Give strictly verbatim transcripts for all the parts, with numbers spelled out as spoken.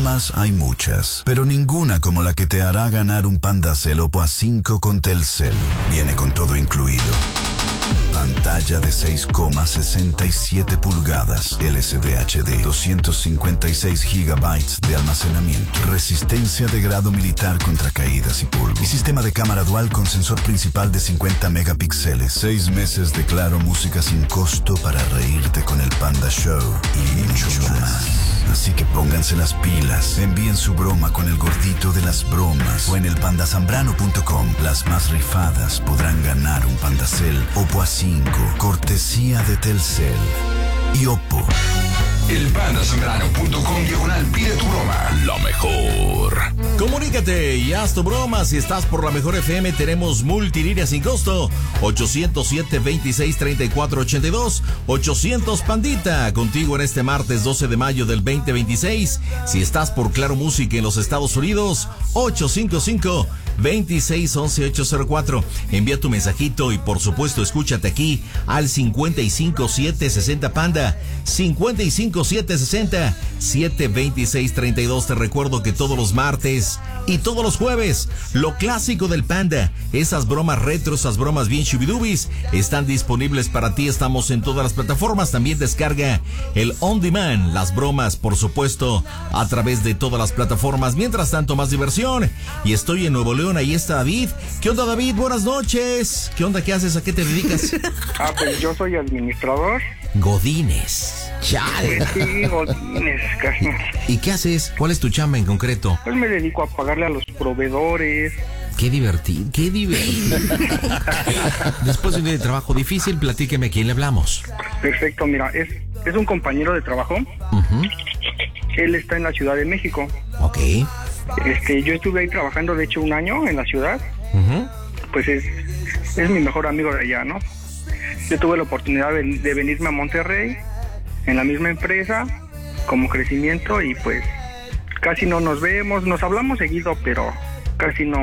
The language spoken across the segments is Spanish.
bromas hay muchas, pero ninguna como la que te hará ganar un Pandacel Oppo A cinco con Telcel. Viene con todo incluido. Pantalla de seis coma sesenta y siete pulgadas, L C D H D, doscientos cincuenta y seis gigabytes de almacenamiento, resistencia de grado militar contra caídas y polvo, y sistema de cámara dual con sensor principal de cincuenta megapíxeles, seis meses de Claro Música sin costo para reírte con el Panda Show y mucho más. Así que pónganse las pilas, envíen su broma con el gordito de las bromas o en el panda zambrano punto com. Las más rifadas podrán ganar un Pandacel Oppo A cinco, cortesía de Telcel y Oppo. El panda zambrano punto com diagonal pide tu broma. La mejor. Comunícate y haz tu broma. Si estás por la mejor F M, tenemos multilínea sin costo. ochocientos siete, veintiséis, treinta y cuatro ochenta y dos. ochocientos Pandita. Contigo en este martes doce de mayo del veinte veintiséis. Si estás por Claro Música en los Estados Unidos, ocho cinco cinco, veintiséis, once, ocho cero cuatro. Envía tu mensajito y por supuesto escúchate aquí al cincuenta y cinco, siete sesenta Panda. cincuenta y cinco, siete sesenta, siete veintiséis, treinta y dos. Te recuerdo que todos los martes y todos los jueves, lo clásico del Panda, esas bromas retro, esas bromas bien chubidubis, están disponibles para ti. Estamos en todas las plataformas. También descarga el On Demand, las bromas, por supuesto, a través de todas las plataformas. Mientras tanto, más diversión. Y estoy en Nuevo León, ahí está David. ¿Qué onda, David? Buenas noches. ¿Qué onda? ¿Qué haces? ¿A qué te dedicas? Ah, pues yo soy administrador. Godínez. Chale. Sí, Godínez, casi. ¿Y qué haces? ¿Cuál es tu chamba en concreto? Pues me dedico a pagarle a los proveedores. Qué divertido, qué divertido. Después de un día de trabajo difícil, platíqueme a quién le hablamos. Perfecto, mira, es, es un compañero de trabajo. Uh-huh. Él está en la Ciudad de México. Ok. Este, yo estuve ahí trabajando, de hecho, un año en la ciudad. Uh-huh. Pues es, es mi mejor amigo de allá, ¿no? Yo tuve la oportunidad de, de venirme a Monterrey, en la misma empresa, como crecimiento, y pues casi no nos vemos, nos hablamos seguido, pero casi no,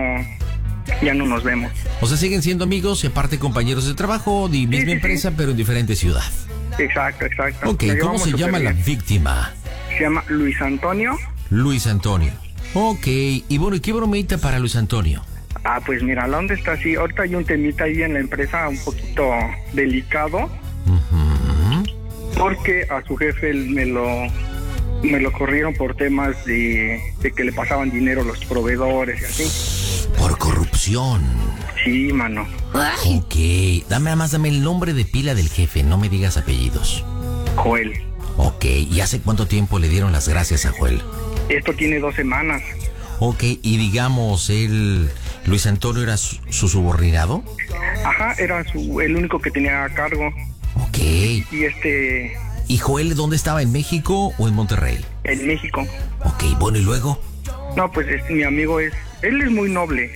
ya no nos vemos. O sea, siguen siendo amigos y aparte compañeros de trabajo, de misma sí, sí, empresa, sí. Pero en diferente ciudad. Exacto, exacto. Ok, ¿cómo se llama la víctima? Se llama Luis Antonio. Luis Antonio. Ok, y bueno, ¿y qué bromita para Luis Antonio? Ah, pues mira, ¿dónde está así? Ahorita hay un temita ahí en la empresa un poquito delicado. Uh-huh. Porque a su jefe me lo me lo corrieron por temas de, de que le pasaban dinero a los proveedores y así. Por corrupción. Sí, mano. Ok, dame nada más, dame el nombre de pila del jefe, no me digas apellidos. Joel. Ok, ¿y hace cuánto tiempo le dieron las gracias a Joel? Esto tiene dos semanas. Ok, y digamos, él, Luis Antonio, ¿era su, su subordinado? Ajá, era su, el único que tenía a cargo. Ok. Y este... ¿Y Joel dónde estaba? ¿En México o en Monterrey? En México. Ok, bueno, ¿y luego? No, pues este, mi amigo es... Él es muy noble.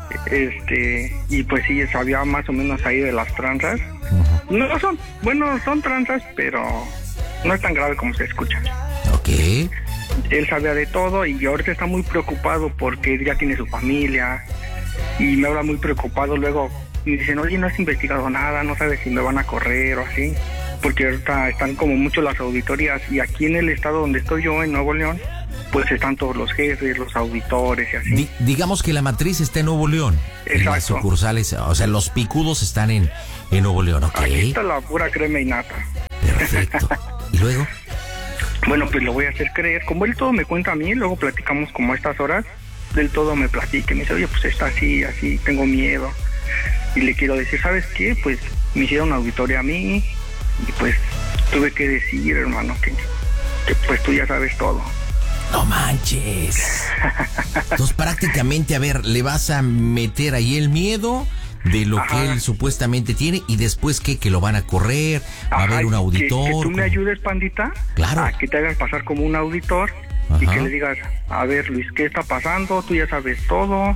Este... Y pues sí, sabía más o menos ahí de las tranzas. Uh-huh. No son... Bueno, son tranzas, pero no es tan grave como se escucha. Ok. Él sabía de todo y ahorita está muy preocupado porque ya tiene su familia. Y me habla muy preocupado luego... Y dicen, oye, no has investigado nada, no sabes si me van a correr o así. Porque ahorita están como mucho las auditorías. Y aquí en el estado donde estoy yo, en Nuevo León, pues están todos los jefes, los auditores y así. Di- digamos que la matriz está en Nuevo León. Exacto. Las sucursales, o sea, los picudos están en, en Nuevo León, ¿ok? Aquí está la pura crema y nata. Perfecto. ¿Y luego? Bueno, pues lo voy a hacer creer. Como él todo me cuenta a mí, luego platicamos como a estas horas. Del todo me platica. Me dice, oye, pues está así, así, tengo miedo. Y le quiero decir, ¿sabes qué? Pues me hicieron auditoría a mí y pues tuve que decir, hermano, que, que pues tú ya sabes todo. No manches. Entonces prácticamente, a ver, le vas a meter ahí el miedo de lo Ajá. que él supuestamente tiene y después ¿qué? Que lo van a correr, va a haber un auditor. Que, que tú me ayudes, Pandita, claro. A que te hagas pasar como un auditor. Ajá. Y que le digas, a ver, Luis, ¿qué está pasando? Tú ya sabes todo.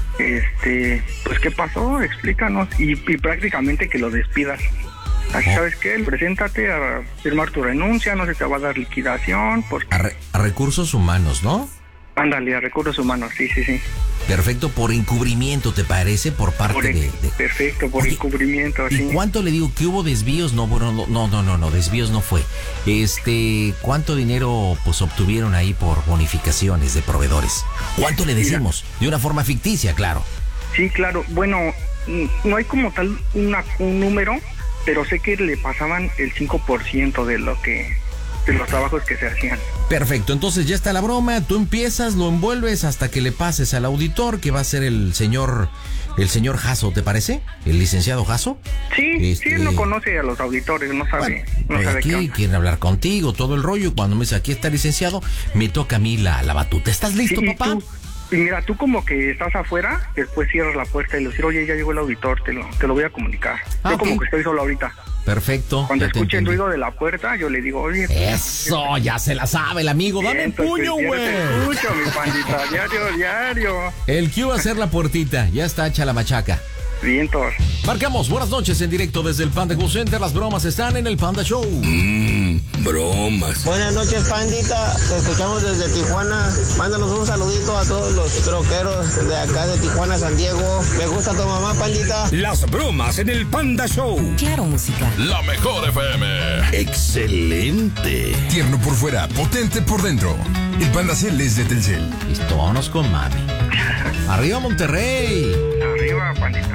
Este, pues ¿qué pasó? Explícanos. Y, y prácticamente que lo despidas. Así, oh. ¿Sabes qué? Preséntate a firmar tu renuncia, no se te va a dar liquidación. Porque... A, re- a recursos humanos, ¿no? Ándale, a recursos humanos, sí, sí, sí. Perfecto, por encubrimiento, ¿te parece? Por parte Por de, el- de... Perfecto, por Oye, encubrimiento, ¿Y sí. cuánto le digo que hubo desvíos? No, bueno, no, no, no, no, no, desvíos no fue. Este, ¿cuánto dinero pues obtuvieron ahí por bonificaciones de proveedores? ¿Cuánto le decimos? De una forma ficticia, claro. Sí, claro. Bueno, mm, no hay como tal una, un número, pero sé que le pasaban el cinco por ciento de lo que de los trabajos que se hacían. Perfecto, entonces ya está la broma, tú empiezas, lo envuelves hasta que le pases al auditor, que va a ser el señor, el señor Jasso, ¿te parece? El licenciado Jasso. Sí, Este- sí, él no conoce a los auditores, no sabe, Bueno, no eh, sabe qué aquí onda. quieren hablar contigo, todo el rollo, cuando me dice aquí está el licenciado, me toca a mí la, la batuta. ¿Estás listo, Sí, y papá? tú- y mira, tú como que estás afuera, después cierras la puerta y le dices, oye, ya llegó el auditor, te lo, te lo voy a comunicar. Ah, yo como ok. que estoy solo ahorita. Perfecto. Cuando ya te escuche el entendí. ruido de la puerta, yo le digo, oye... Eso, ya se la sabe el amigo, dame un entonces, puño, ya güey. te escucho, mi pandita, diario, diario. El Q va a hacer la puertita, ya está hecha la machaca. Vientos. Marcamos, buenas noches en directo desde el Panda Cool Center, las bromas están en el Panda Show. Mmm, bromas. Buenas noches, pandita. Te escuchamos desde Tijuana. Mándanos un saludito a todos los troqueros de acá de Tijuana, San Diego. Me gusta tu mamá, pandita. Las bromas en el Panda Show. Claro, música. La mejor F M. Excelente. Tierno por fuera, potente por dentro. El Panda Cel es de Telcel. Listo, vámonos con mami. Arriba Monterrey. Arriba, pandita.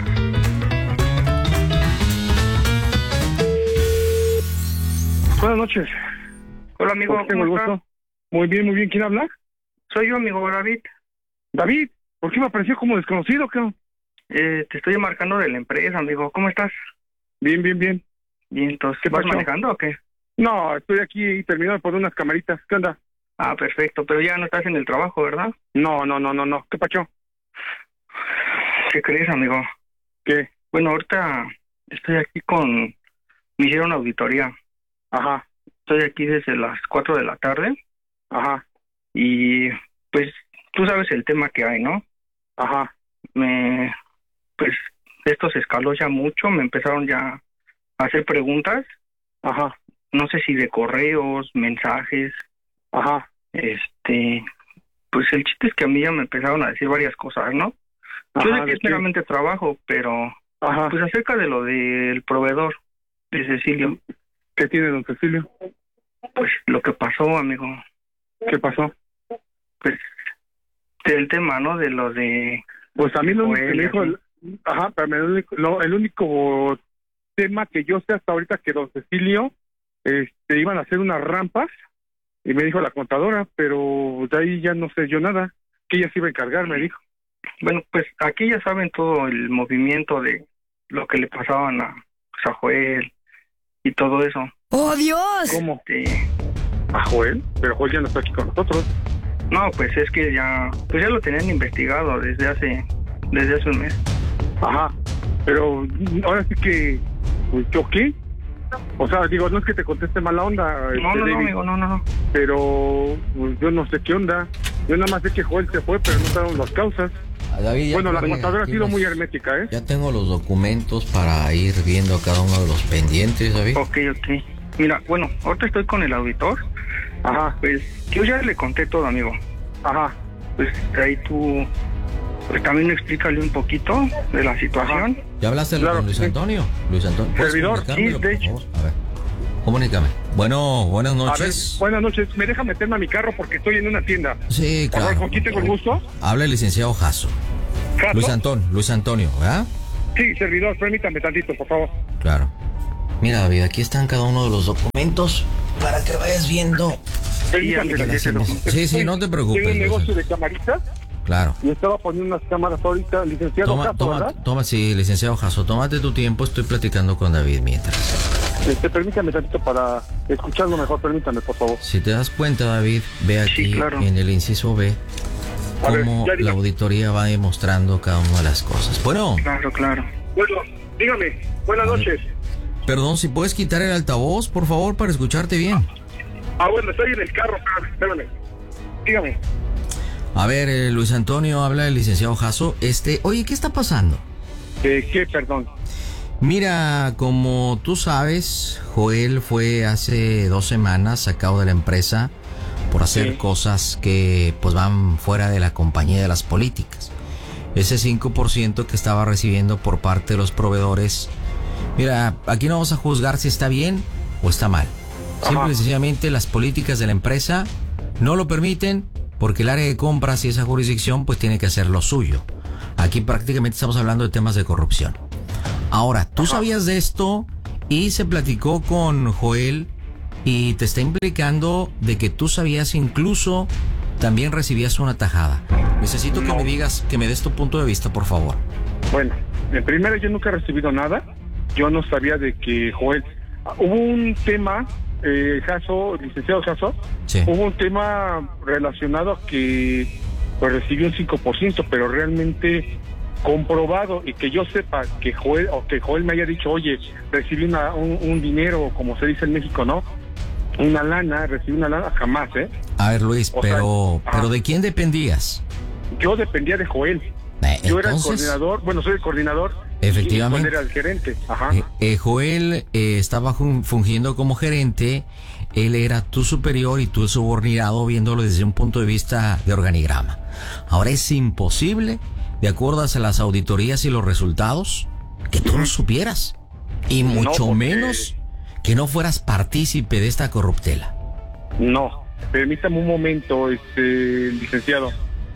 Buenas noches. Hola, amigo, ¿Por qué tengo el ¿cómo estás? gusto? Muy bien, muy bien. ¿Quién habla? Soy yo, amigo David. David. ¿Por qué me apareció como desconocido, cabrón? Eh, te estoy marcando de la empresa, amigo. ¿Cómo estás? Bien, bien, bien. Bien, entonces, ¿Qué ¿vas pasó? manejando o qué? No, estoy aquí terminando por unas camaritas. ¿Qué onda? Ah, perfecto, pero ya no estás en el trabajo, ¿verdad? No, no, no, no, no. ¿Qué pacho? ¿Qué crees, amigo? ¿Qué? Bueno, ahorita estoy aquí con... Me hicieron auditoría. Ajá, Estoy aquí desde las cuatro de la tarde ajá, y pues tú sabes el tema que hay, ¿no? ajá. Me... Pues esto se escaló ya mucho, me empezaron ya a hacer preguntas, Ajá, no sé si de correos, mensajes, ajá, este... Pues el chiste es que a mí ya me empezaron a decir varias cosas, ¿no? Yo ajá. sé que ¿de es qué? meramente trabajo, pero Ajá. pues acerca de lo del proveedor de Cecilio, ¿Qué tiene don Cecilio? pues lo que pasó, amigo, ¿Qué pasó? pues del tema, ¿no? De lo de... Pues a mí lo único que Joel, me dijo... así. El, ajá, pero el único, lo- el único tema que yo sé hasta ahorita que don Cecilio este, iban a hacer unas rampas y me dijo la contadora, pero de ahí ya no sé yo nada, que ella se iba a encargar, me dijo. Bueno, pues aquí ya saben todo el movimiento de lo que le pasaban a, pues, a Joel y todo eso. ¡Oh, Dios! ¿Cómo? Este, ¿A Joel? Pero Joel ya no está aquí con nosotros. no, pues es que ya, pues ya lo tenían investigado desde hace, desde hace un mes. Ajá, pero ahora sí que, pues, ¿yo qué? O sea, digo, no es que te conteste mala onda, este, No, no, no, David, amigo, no, no, no. pero pues, yo no sé qué onda. Yo nada más sé que Joel se fue, pero no sabemos las causas. David, ya Bueno, la tengo- contadora ha sido tienes- muy hermética, ¿eh? Ya tengo los documentos para ir viendo cada uno de los pendientes, David. Ok, ok. Mira, bueno, ahorita estoy con el auditor. Ajá, Pues yo ya le conté todo, amigo. ajá, Pues ahí tú, pues también explícale un poquito de la situación. ¿Ya hablaste Claro con que Luis sí. Antonio? Luis Antonio. ¿puedes Servidor, comunicármelo, sí, de por hecho. favor? A ver, comunícame. Bueno, buenas A ver, noches. buenas noches. ¿Me deja meterme a mi carro porque estoy en una tienda? Sí, Por favor, claro. ¿con quién tengo el gusto? Habla el licenciado Jasso. ¿Caso? Luis Antonio, Luis Antonio, ¿verdad? Sí, servidor, permítame tantito, por favor. Claro. Mira, David, aquí están cada uno de los documentos para que vayas viendo. Permítame ya, tantito. ya se lo- Sí, sí, no te preocupes, Tengo un Luis negocio Antonio. de camaritas Claro. y estaba poniendo unas cámaras ahorita. Licenciado Toma, Caso, toma, ¿verdad? toma, sí, licenciado Jasso, tómate tu tiempo, estoy platicando con David mientras. Este, permítame tantito para escucharlo mejor, permítame, por favor. Si te das cuenta, David, ve aquí Sí, claro. en el inciso B A ver, cómo ya la diga. auditoría va demostrando cada una de las cosas. Bueno, Claro, claro. Bueno, dígame, buenas A ver. noches. perdón, si puedes quitar el altavoz, por favor, para escucharte bien. Ah, bueno, estoy en el carro, espérame, espérame. Dígame. A ver, eh, Luis Antonio, habla el licenciado Jasso. Este, oye, ¿qué está pasando? Eh, ¿Qué, perdón? Mira, como tú sabes, Joel fue hace dos semanas sacado de la empresa por hacer sí. cosas que pues van fuera de la compañía de las políticas. Ese cinco por ciento que estaba recibiendo por parte de los proveedores, mira, aquí no vamos a juzgar si está bien o está mal. Simple y sencillamente las políticas de la empresa no lo permiten porque el área de compras y esa jurisdicción pues tiene que hacer lo suyo. Aquí prácticamente estamos hablando de temas de corrupción. Ahora, tú Ajá. sabías de esto y se platicó con Joel y te está implicando de que tú sabías incluso también recibías una tajada. Necesito no. que me digas, que me des tu punto de vista, por favor. Bueno, en primera yo nunca he recibido nada. Yo no sabía de que Joel... Hubo un tema, eh, Jasso, licenciado Jasso, sí. hubo un tema relacionado a que pues recibió un cinco por ciento, pero realmente comprobado y que yo sepa que Joel, o que Joel me haya dicho, oye, recibí una, un, un dinero, como se dice en México, ¿no? Una lana, recibí una lana, jamás, ¿eh? A ver, Luis, o pero, sea, pero ¿de quién dependías? Yo dependía de Joel. Eh, yo entonces, era el coordinador, bueno, soy el coordinador. Efectivamente. Y Joel era el gerente. Ajá. Eh, eh, Joel eh, estaba fungiendo como gerente, él era tu superior y tú el subordinado viéndolo desde un punto de vista de organigrama. Ahora es imposible, de acuerdo a las auditorías y los resultados, que tú no supieras. Y mucho no, porque... menos que no fueras partícipe de esta corruptela. No, permítame un momento, este licenciado.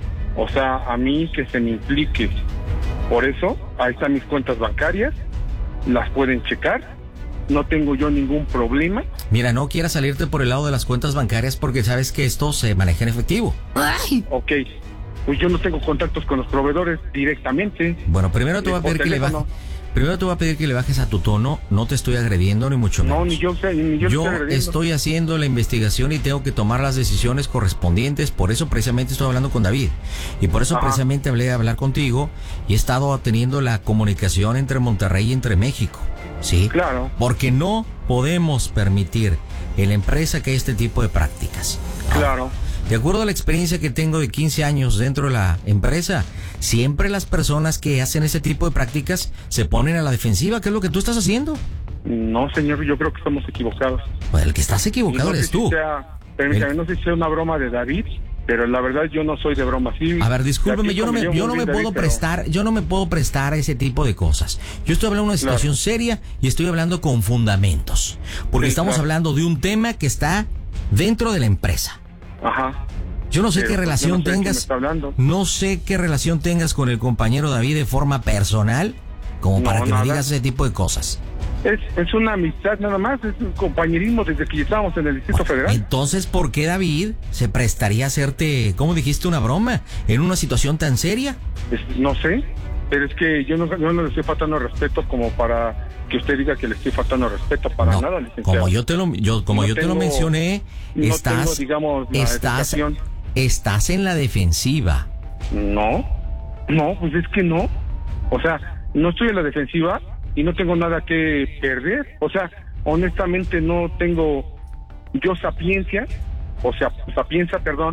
O sea, a mí que se me implique. Por eso, ahí están mis cuentas bancarias, las pueden checar, no tengo yo ningún problema. Mira, no quieras salirte por el lado de las cuentas bancarias porque sabes que esto se maneja en efectivo. Ay. Ok, pues yo no tengo contactos con los proveedores directamente. Bueno, primero te voy a pedir que le bajes. Primero te voy a pedir que le bajes a tu tono, no te estoy agrediendo ni mucho menos. No, ni yo sé, ni yo, yo estoy agrediendo. Estoy haciendo la investigación y tengo que tomar las decisiones correspondientes, por eso precisamente estoy hablando con David. Y por eso Ajá. precisamente hablé de hablar contigo y he estado teniendo la comunicación entre Monterrey y entre México. ¿Sí? Claro. Porque no podemos permitir en la empresa que hay este tipo de prácticas. Claro. De acuerdo a la experiencia que tengo de quince años dentro de la empresa, siempre las personas que hacen ese tipo de prácticas se ponen a la defensiva. ¿Qué es lo que tú estás haciendo? No, señor, yo creo que estamos equivocados. Pues el que estás equivocado no eres sé tú. Si sea, permítame, el... no sé si sea una broma de David, pero la verdad yo no soy de broma. Sí, a ver, discúlpeme, yo no me, yo no me puedo David, prestar, pero... yo no me puedo prestar a ese tipo de cosas. Yo estoy hablando de una situación claro. seria y estoy hablando con fundamentos. Porque sí, estamos claro. hablando de un tema que está dentro de la empresa. Ajá. Yo no sé Pero, qué relación no sé tengas, no sé qué relación tengas con el compañero David de forma personal, como no, para que nada. me digas ese tipo de cosas. Es, es una amistad nada más, es un compañerismo desde que estábamos en el Distrito bueno, Federal. Entonces, ¿por qué David se prestaría a hacerte, como dijiste, una broma en una situación tan seria? Es, no sé, pero es que yo no, yo no le estoy faltando respeto como para que usted diga que le estoy faltando respeto para no, nada, licenciado. Como yo te lo, yo, como no yo tengo, te lo mencioné, no estás, tengo, digamos, estás, estás en la defensiva. No, no, pues es que no. O sea, no estoy en la defensiva y no tengo nada que perder. O sea, honestamente no tengo yo sapiencia, o sea, sapiencia, perdón,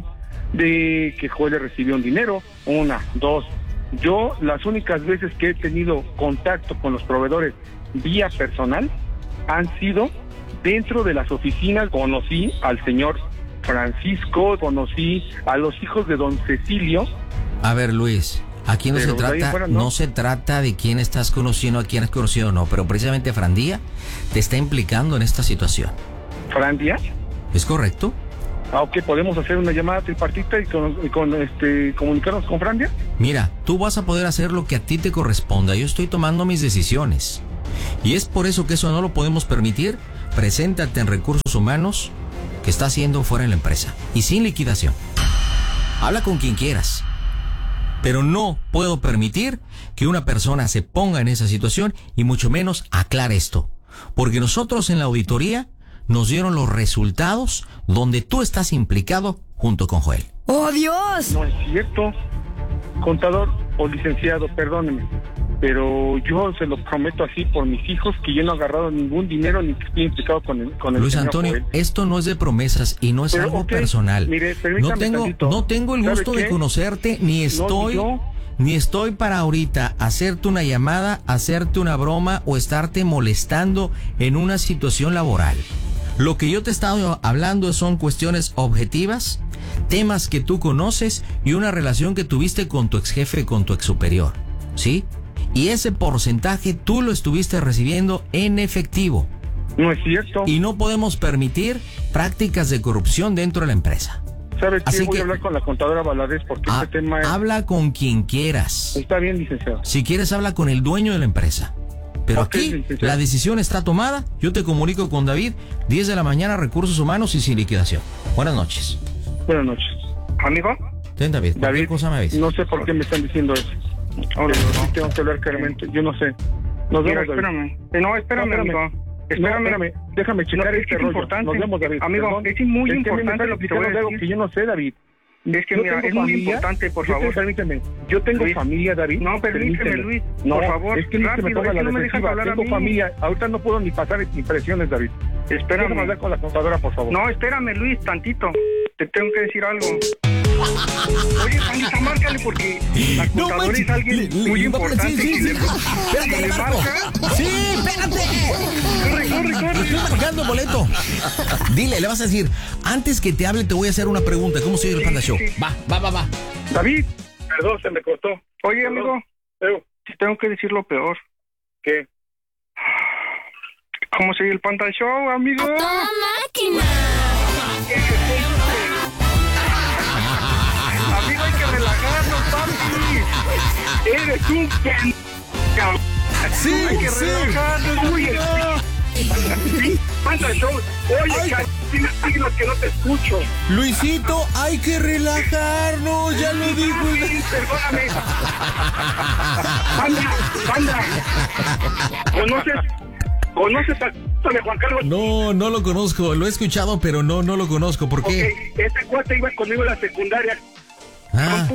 de que Joel recibió un dinero. Una, dos. Yo las únicas veces que he tenido contacto con los proveedores vía personal han sido dentro de las oficinas. Conocí al señor Francisco, conocí a los hijos de don Cecilio. A ver, Luis, aquí no pero se trata fuera, ¿no? no se trata de quién estás conociendo, a quién has conocido o no, pero precisamente Fran Díaz te está implicando en esta situación. ¿Fran Díaz? ¿Es correcto? Ah, ok, podemos hacer una llamada tripartita y con, y con este comunicarnos con Fran Díaz. Mira, tú vas a poder hacer lo que a ti te corresponda. Yo estoy tomando mis decisiones. Y es por eso que eso no lo podemos permitir. Preséntate en Recursos Humanos, que está haciendo fuera en la empresa. Y sin liquidación. Habla con quien quieras. Pero no puedo permitir que una persona se ponga en esa situación y mucho menos aclare esto. Porque nosotros en la auditoría nos dieron los resultados donde tú estás implicado junto con Joel. ¡Oh, Dios! No es cierto, contador o licenciado, perdóneme, pero yo se lo prometo así por mis hijos que yo no he agarrado ningún dinero ni que estoy implicado con el con el Luis Antonio, Joel. Esto no es de promesas y no es pero, algo okay, personal. Mire, no tengo tantito. no tengo el gusto de conocerte ni estoy no, ni estoy para ahorita hacerte una llamada, hacerte una broma o estarte molestando en una situación laboral. Lo que yo te he estado hablando son cuestiones objetivas, temas que tú conoces y una relación que tuviste con tu ex jefe, con tu ex superior, ¿sí? Y ese porcentaje tú lo estuviste recibiendo en efectivo. No es cierto. Y no podemos permitir prácticas de corrupción dentro de la empresa. ¿Sabes qué? Así Voy que, a hablar con la contadora Valadez porque ha, este tema es... Habla con quien quieras. Está bien, licenciado. Si quieres, habla con el dueño de la empresa. Pero Okay, aquí licenciado. la decisión está tomada. Yo te comunico con David, diez de la mañana, recursos humanos y sin liquidación. Buenas noches. Buenas noches. ¿Amigo? Ten, David. Cualquier David, cosa me avisa. no sé por qué me están diciendo eso. Ahora sí tengo que hablar claramente. Yo no sé. Nos Mira, vemos, David. espérame. Eh, No, espérame, No, espérame. amigo. No, Espérame. espérame. Déjame checar No, es este que es rollo. importante. Nos vemos, David. Amigo, Perdón. es muy que a mí me importante están lo que te voy a explicando algo decir. que yo no sé, David. Es que Yo mira, tengo es muy familia, importante, por yo favor. te- permíteme. Yo tengo Luis. familia, David. No, permíteme, Luis, No, por favor, es que no se me rápido, ponga es la que no me dejas defensiva. hablar a Tengo mí. familia. Ahorita no puedo ni pasar impresiones, David. Espérame. Déjame hablar con la contadora, por favor. No, espérame, Luis, tantito. Te tengo que decir algo. Oye, Juanita, márcale porque la No contadora manches. es alguien Le- muy le- importante. sí, sí, y sí. le- Espérate, si le le marco. marca, Sí, espérate. corre, corre, corre. Estoy marcando boleto. Dile, le vas a decir, antes que te hable te voy a hacer una pregunta. ¿Cómo se oye el Panda Show? sí. Va, va, va, va. David, perdón, se me cortó. Oye, Perdón. amigo, Pero, te tengo que decir lo peor. ¿qué? ¿Cómo se oye el Panda Show, amigo? Amigo, hay que relajarnos, papi. Eres un pen... Sí, Hay que sí. relajarnos, uy, el Panda Show. Oye, ca- tienes siglos que no te escucho. Luisito, hay que relajarnos, ya lo dijo. Ay, perdóname. Panda, Panda. ¿Conoces? ¿Conoces a de Juan Carlos? No, no lo conozco, lo he escuchado, pero no, no lo conozco. ¿Por qué? Ok, ese cuate iba conmigo en la secundaria. Ah,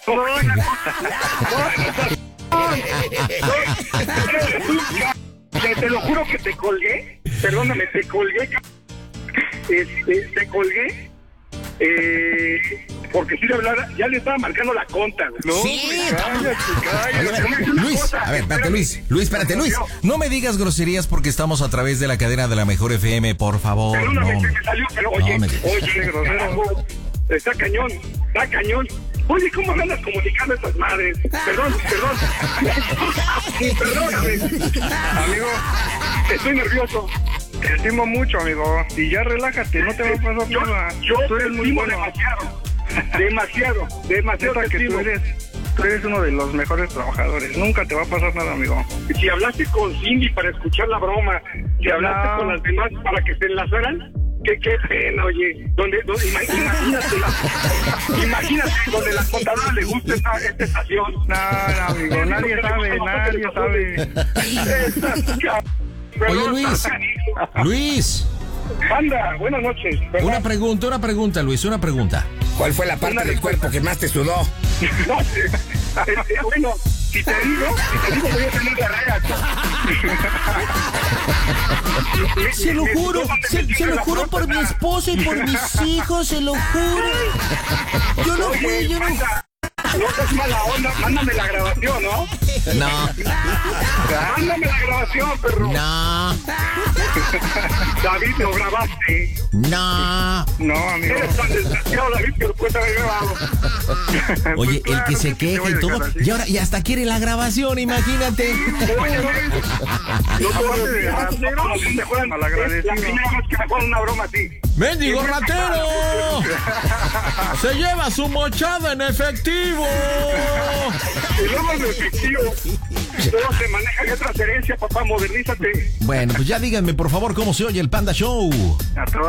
Te, te lo juro que te colgué. Perdóname, te colgué. Este, te colgué. Eh, porque si le hablara, ya le estaba marcando la conta. güey. No, Sí, güey, cállate, cállate. a ver, No me digas una Luis, cosa, a ver, espérate, espérame. Luis, Luis, espérate, Luis. No me digas groserías porque estamos a través de la cadena de la Mejor F M, por favor. Perdóname, No, se me salió, pero oye, me- oye, grosero. Está cañón, está cañón. Oye, ¿cómo me andas comunicando estas madres? Perdón, perdón. Sí, perdóname. Amigo, estoy nervioso. Te estimo mucho, amigo. Y ya relájate, no te va a pasar Yo, nada. yo tú eres te muy estimo bueno. demasiado. Demasiado, demasiado Neta te que tú estimo. eres, tú eres uno de los mejores trabajadores. Nunca te va a pasar nada, amigo. Si hablaste con Cindy para escuchar la broma, si hablaste No. con las demás para que se enlazaran, qué, qué pena, oye. Donde, donde, ima- imagínate, la, imagínate donde la contadora le gusta esta, esta estación. No, no, amigo, nadie sabe, nadie sabe. Esta ca- Oye, Perdón, Luis, Luis, Panda, buenas noches. Perdón. una pregunta, una pregunta, Luis, una pregunta. ¿Cuál fue la parte del cuerpo que más te sudó? No, eh, eh, bueno, si te digo, si te digo voy a tener diarrea. Se lo juro, se, se lo juro por mi esposa y por mis hijos, se lo juro. Yo no fui, yo no fui. No seas mala onda, mándame la grabación, ¿no? No, Mándame la grabación, perro. no, David, lo grabaste. no. No, amigo. Eres tan desgraciado, David, que lo puedes haber grabado. Oye, Pues el que claro se que te queja voy a y todo, dejar así. y ahora y hasta quiere la grabación, imagínate. Oye, Luis, no te vas a de dejar, ratero, no, no, me juegan- malagradecido. es la primera vez que me juegan una broma así. ¡Mendigo ratero! ¡Se lleva su mochada en efectivo! Y luego es efectivo. Luego se manejan otras herencias, papá, modernízate. Bueno, pues ya díganme por favor cómo se oye el Panda Show. A